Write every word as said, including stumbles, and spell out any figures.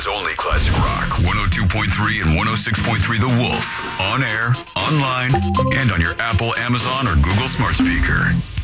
Oregon's only classic rock. one oh two point three and one oh six point three The Wolf. On air, online, and on your Apple, Amazon, or Google smart speaker.